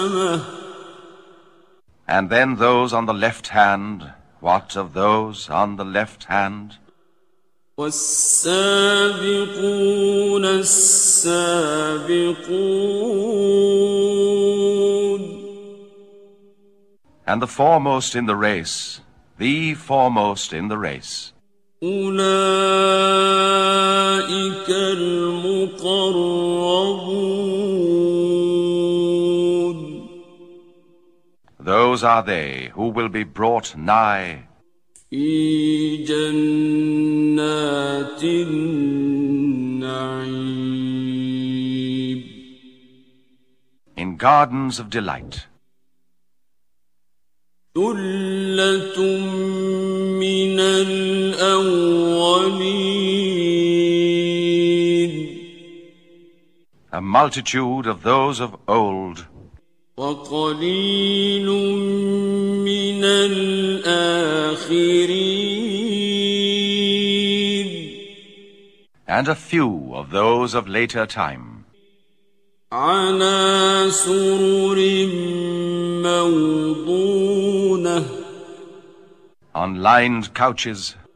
And then those on the left hand, what of those on the left hand? والسابقون السابقون. And the foremost in the race, the foremost in the race. أولئك المقربون. Those are they who will be brought nigh في جنات النعيم. in gardens of delight. ثلة من الأولين. A multitude of those of old. وقليل من الآخرين. And a few of those of later time. على سرر موضونة. On lined couches.